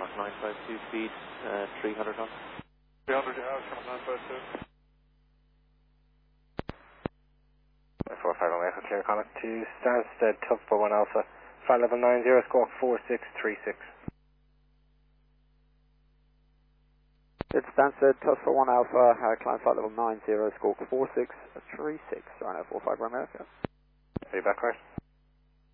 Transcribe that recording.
952 speed, 300 knots. 300, yeah, Sherman 952. 45 Echo clear contact to Stansted, Tuff for 1 Alpha, flight level 90, squawk 4636. It's Stansted, Tuff for 1 Alpha, climb flight level 90, squawk 4636, Rhino 45 Romeo. Are you back right?